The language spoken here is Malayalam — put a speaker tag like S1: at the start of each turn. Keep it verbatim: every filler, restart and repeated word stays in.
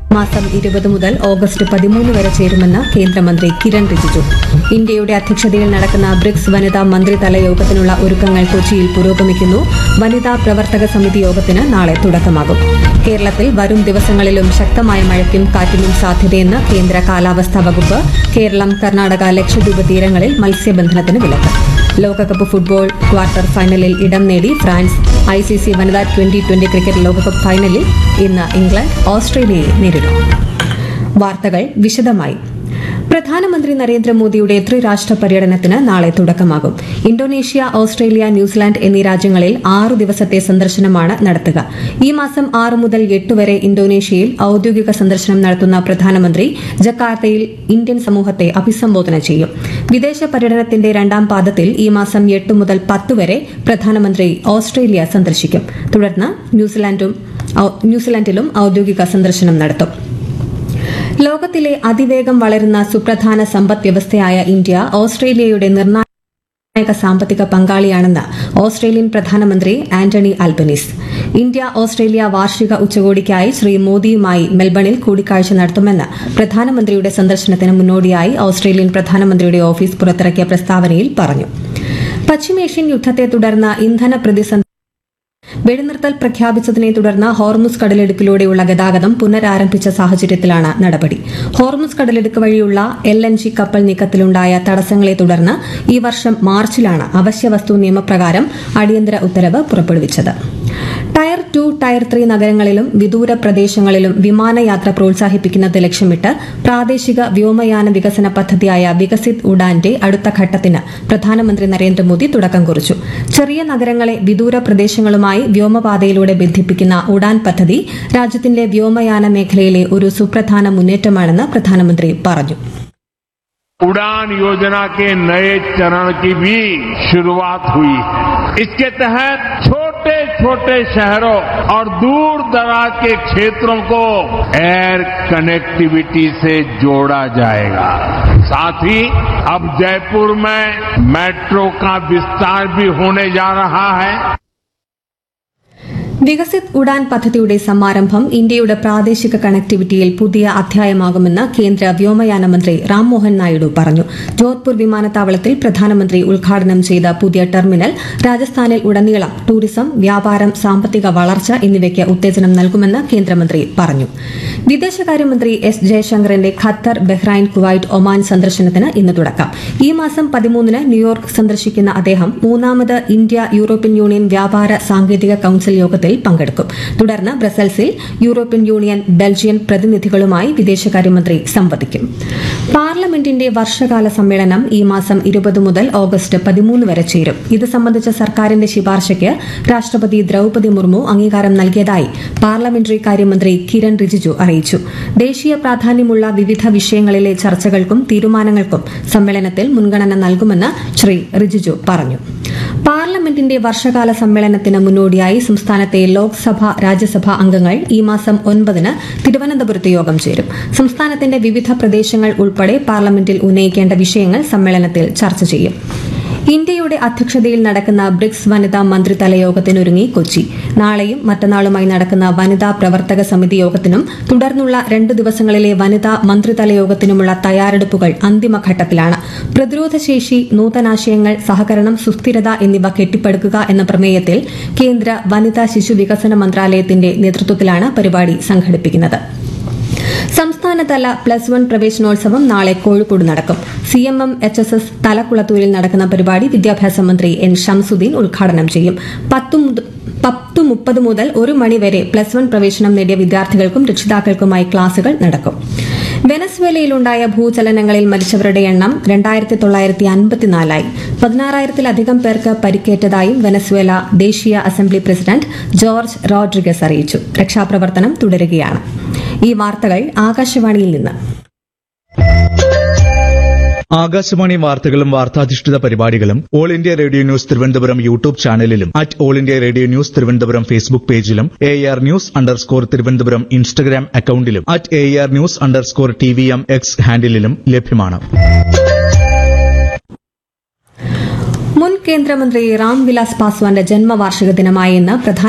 S1: മാസം ഇരുപത് മുതൽ ഓഗസ്റ്റ് പതിമൂന്ന് വരെ ചേരുമെന്ന് കേന്ദ്രമന്ത്രി കിരൺ റിജിജു. ഇന്ത്യയുടെ അധ്യക്ഷതയിൽ നടക്കുന്ന ബ്രിക്സ് വനിതാ മന്ത്രിതല യോഗത്തിനുള്ള ഒരുക്കങ്ങൾ കൊച്ചിയിൽ പുരോഗമിക്കുന്നു. വനിതാ പ്രവർത്തക സമിതി യോഗത്തിന് നാളെ തുടക്കമാകും. കേരളത്തിൽ വരും ദിവസങ്ങളിലും ശക്തമായ മഴയ്ക്കും കാറ്റിനും സാധ്യതയെന്ന് കേന്ദ്ര കാലാവസ്ഥാ വകുപ്പ്. കേരളം, കർണാടക, ലക്ഷദ്വീപ് തീരങ്ങളിൽ മത്സ്യബന്ധനത്തിന് വിലക്ക്. ലോകകപ്പ് ഫുട്ബോൾ ക്വാർട്ടർ ഫൈനലിൽ ഇടം നേടി ഫ്രാൻസ്. ഐ സി സി വനിതാ ട്വന്റി ട്വന്റി ക്രിക്കറ്റ് ലോകകപ്പ് ഫൈനലിൽ ഇന്ന് ഇംഗ്ലണ്ട് ഓസ്ട്രേലിയയെ നേരിടും. വാർത്തകൾ വിശദമായി. പ്രധാനമന്ത്രി നരേന്ദ്രമോദിയുടെ ത്രിരാഷ്ട്ര പര്യടനത്തിന് നാളെ തുടക്കമാകും. ഇന്തോനേഷ്യ, ഓസ്ട്രേലിയ, ന്യൂസിലാൻഡ് എന്നീ രാജ്യങ്ങളിൽ ആറു ദിവസത്തെ സന്ദർശനമാണ് നടത്തുക. ഈ മാസം ആറ് മുതൽ എട്ട് വരെ ഇന്തോനേഷ്യയിൽ ഔദ്യോഗിക സന്ദർശനം നടത്തുന്ന പ്രധാനമന്ത്രി ജക്കാർത്തയിൽ ഇന്ത്യൻ സമൂഹത്തെ അഭിസംബോധന ചെയ്യും. വിദേശ പര്യടനത്തിന്റെ രണ്ടാം പാദത്തിൽ ഈ മാസം എട്ട് മുതൽ പത്ത് വരെ പ്രധാനമന്ത്രി ഓസ്ട്രേലിയ സന്ദർശിക്കും. തുടർന്ന് ന്യൂസിലാൻഡിലും ഔദ്യോഗിക സന്ദർശനം നടത്തും. ലോകത്തിലെ അതിവേഗം വളരുന്ന സുപ്രധാന സമ്പദ് വ്യവസ്ഥയായ ഇന്ത്യ ഓസ്ട്രേലിയയുടെ നിർണായക സാമ്പത്തിക പങ്കാളിയാണെന്ന് ഓസ്ട്രേലിയൻ പ്രധാനമന്ത്രി ആന്റണി അൽബനീസ്. ഇന്ത്യ ഓസ്ട്രേലിയ വാർഷിക ഉച്ചകോടിക്കായി ശ്രീ മോദിയുമായി മെൽബണിൽ കൂടിക്കാഴ്ച നടത്തുമെന്ന് പ്രധാനമന്ത്രിയുടെ സന്ദർശനത്തിന് മുന്നോടിയായി ഓസ്ട്രേലിയൻ പ്രധാനമന്ത്രിയുടെ ഓഫീസ് പുറത്തിറക്കിയ പ്രസ്താവനയിൽ പറഞ്ഞു. പശ്ചിമേഷ്യൻ യുദ്ധത്തെ തുടർന്ന് ഇന്ധന പ്രതിസന്ധി വെടിനിർത്തൽ പ്രഖ്യാപിച്ചതിനെ തുടർന്ന് ഹോർമുസ് കടലിടുക്കിലൂടെയുള്ള ഗതാഗതം പുനരാരംഭിച്ച സാഹചര്യത്തിലാണ് നടപടി. ഹോർമുസ് കടലിടുക്ക് വഴിയുള്ള എൽ എൻ ജി കപ്പൽ നീക്കത്തിലുണ്ടായ തടസ്സങ്ങളെ തുടർന്ന് ഈ വർഷം മാർച്ചിലാണ് അവശ്യവസ്തു നിയമപ്രകാരം അടിയന്തര ഉത്തരവ് പുറപ്പെടുവിച്ചത്. ടയർ ടു, ടയർ ത്രീ നഗരങ്ങളിലും വിദൂര പ്രദേശങ്ങളിലും വിമാനയാത്ര പ്രോത്സാഹിപ്പിക്കുന്നത് ലക്ഷ്യമിട്ട് പ്രാദേശിക വ്യോമയാന വികസന പദ്ധതിയായ വികസിത് ഉഡാന്റെ അടുത്ത ഘട്ടത്തിന് പ്രധാനമന്ത്രി നരേന്ദ്രമോദി തുടക്കം കുറിച്ചു. ചെറിയ നഗരങ്ങളെ വിദൂര പ്രദേശങ്ങളുമായി വ്യോമപാതയിലൂടെ ബന്ധിപ്പിക്കുന്ന ഉഡാൻ പദ്ധതി രാജ്യത്തിന്റെ വ്യോമയാന മേഖലയിലെ ഒരു സുപ്രധാന മുന്നേറ്റമാണെന്ന് പ്രധാനമന്ത്രി പറഞ്ഞു.
S2: उड़ान योजना के नए चरण की भी शुरुआत हुई है. इसके तहत छोटे छोटे शहरों और दूर दराज के क्षेत्रों को एयर कनेक्टिविटी से जोड़ा जाएगा. साथ ही अब जयपुर में मेट्रो का विस्तार भी होने जा रहा है.
S1: വികസിത് ഉഡാൻ പദ്ധതിയുടെ സമാരംഭം ഇന്ത്യയുടെ പ്രാദേശിക കണക്ടിവിറ്റിയിൽ പുതിയ അധ്യായമാകുമെന്ന് കേന്ദ്ര വ്യോമയാന മന്ത്രി റാംമോഹൻ നായിഡു പറഞ്ഞു. ജോധ്പൂർ വിമാനത്താവളത്തിൽ പ്രധാനമന്ത്രി ഉദ്ഘാടനം ചെയ്ത പുതിയ ടെർമിനൽ രാജസ്ഥാനിൽ ഉടനീളം ടൂറിസം, വ്യാപാരം, സാമ്പത്തിക വളർച്ച എന്നിവയ്ക്ക് ഉത്തേജനം നൽകുമെന്ന് കേന്ദ്രമന്ത്രി പറഞ്ഞു. വിദേശകാര്യമന്ത്രി S ജയശങ്കറിന്റെ Qatar, Bahrain, Kuwait, Oman സന്ദർശനത്തിന് ഇന്ന് തുടക്കം. ഈ മാസം പതിമൂന്നിന് ന്യൂയോർക്ക് സന്ദർശിക്കുന്ന അദ്ദേഹം മൂന്നാമത് ഇന്ത്യ യൂറോപ്യൻ യൂണിയൻ വ്യാപാര സാങ്കേതിക കൌൺസിൽ യോഗത്തിൽ പങ്കെടുക്കും. തുടർന്ന് ബ്രസൽസിൽ യൂറോപ്യൻ യൂണിയൻ, ബെൽജിയൻ പ്രതിനിധികളുമായി വിദേശകാര്യമന്ത്രി സംവദിക്കും. പാർലമെന്റിന്റെ വർഷകാല സമ്മേളനം ഈ മാസം ഇരുപത് മുതൽ ഓഗസ്റ്റ് പതിമൂന്ന് വരെ ചേരും. ഇത് സംബന്ധിച്ച സർക്കാരിന്റെ ശുപാർശയ്ക്ക് രാഷ്ട്രപതി ദ്രൌപദി മുർമു അംഗീകാരം നൽകിയതായി പാർലമെന്ററി കാര്യമന്ത്രി കിരൺ റിജിജു അറിയിച്ചു. ദേശീയ പ്രാധാന്യമുള്ള വിവിധ വിഷയങ്ങളിലെ ചർച്ചകൾക്കും തീരുമാനങ്ങൾക്കും സമ്മേളനത്തിൽ മുൻഗണന നൽകുമെന്ന് ശ്രീ റിജിജു പറഞ്ഞു. പാർലമെന്റിന്റെ വർഷകാല സമ്മേളനത്തിന് മുന്നോടിയായി സംസ്ഥാനത്തെ ലോക്സഭ, രാജ്യസഭാ അംഗങ്ങൾ ഈ മാസം ഒൻപതിന് തിരുവനന്തപുരത്ത് യോഗം ചേരും. സംസ്ഥാനത്തിന്റെ വിവിധ പ്രദേശങ്ങൾ ഉൾപ്പെടെ പാർലമെന്റിൽ ഉന്നയിക്കേണ്ട വിഷയങ്ങൾ സമ്മേളനത്തിൽ ചർച്ച ചെയ്യും. ഇന്ത്യയുടെ അധ്യക്ഷതയിൽ നടക്കുന്ന ബ്രിക്സ് വനിതാ മന്ത്രിതല യോഗത്തിനൊരുങ്ങി കൊച്ചി. നാളെയും മറ്റന്നാളുമായി നടക്കുന്ന വനിതാ പ്രവർത്തക സമിതി യോഗത്തിനും തുടർന്നുള്ള രണ്ട് ദിവസങ്ങളിലെ വനിതാ മന്ത്രിതല യോഗത്തിനുമുള്ള തയ്യാറെടുപ്പുകൾ അന്തിമഘട്ടത്തിലാണ്. പ്രതിരോധശേഷി, നൂതനാശയങ്ങൾ, സഹകരണം, സുസ്ഥിരത എന്നിവ കെട്ടിപ്പടുക്കുക എന്ന പ്രമേയത്തിൽ കേന്ദ്ര വനിതാ ശിശു വികസന മന്ത്രാലയത്തിന്റെ നേതൃത്വത്തിലാണ് പരിപാടി സംഘടിപ്പിക്കുന്നത്. സംസ്ഥാനതല പ്ലസ് വൺ പ്രവേശനോത്സവം നാളെ കോഴിക്കോട് നടക്കും. C M M H S S തലക്കുളത്തൂരിൽ നടക്കുന്ന പരിപാടി വിദ്യാഭ്യാസ മന്ത്രി എൻ ഷംസുദ്ദീൻ ഉദ്ഘാടനം ചെയ്യും. പത്ത് മുപ്പത് മുതൽ ഒരു മണിവരെ പ്ലസ് വൺ പ്രവേശനം നേടിയ വിദ്യാർത്ഥികൾക്കും രക്ഷിതാക്കൾക്കുമായി ക്ലാസുകൾ നടക്കും. വെനസ്വേലയിലുണ്ടായ ഭൂചലനങ്ങളിൽ മരിച്ചവരുടെ എണ്ണം രണ്ടായിരത്തി തൊള്ളായിരത്തി അൻപത്തിനാലായി. പതിനാറായിരത്തിലധികം പേർക്ക് പരിക്കേറ്റതായും വെനസ്വേല ദേശീയ അസംബ്ലി പ്രസിഡന്റ് ജോർജ് റോഡ്രിഗസ് അറിയിച്ചു. രക്ഷാപ്രവർത്തനം തുടരുകയാണ്. ഈ വാർത്തകൾ ആകാശവാണിയിൽ നിന്ന്.
S3: ആകാശവാണി വാർത്തകളും വാർത്താധിഷ്ഠിത പരിപാടികളും all India radio news Thiruvananthapuram YouTube ചാനലിലും at all India radio news Thiruvananthapuram Facebook പേജിലും A R news underscore Thiruvananthapuram Instagram അക്കൌണ്ടിലും at A R news underscore T V M X ഹാൻഡിലും ലഭ്യമാണ്.
S1: മുൻ കേന്ദ്രമന്ത്രി റാം വിലാസ് പാസ്വാന്റെ ജന്മവാർഷിക ദിനമായ ഇന്ന് പ്രധാന